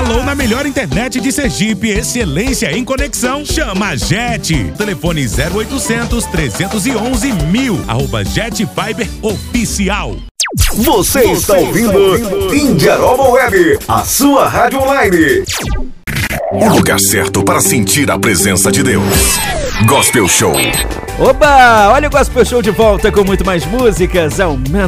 Alô na melhor internet de Sergipe, excelência em conexão, chama a Jet. Telefone 0800 311 1000, @Jet Fiber Oficial. Você está ouvindo Indiaroma Web, a sua rádio online. O lugar certo para sentir a presença de Deus. Gospel Show. Oba! Olha o Gospel Show de volta com muito mais músicas. Aumenta